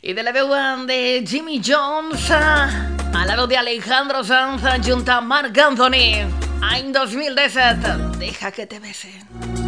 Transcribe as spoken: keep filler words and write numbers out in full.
I de la veu de Jimmy Jones a la veu d'Alejandro Sanz junt a Marc Anthony. Any dos mil disset. Deja que te bese.